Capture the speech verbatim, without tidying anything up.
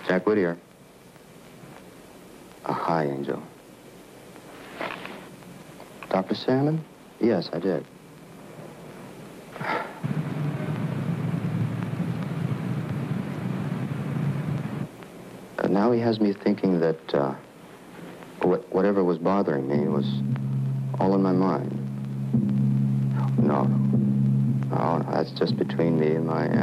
Jack Whittier. Uh, hi, Angel. Doctor Salmon? Yes, I did. Uh, now he has me thinking that uh, wh whatever was bothering me was all in my mind. No, no, no, that's just between me and my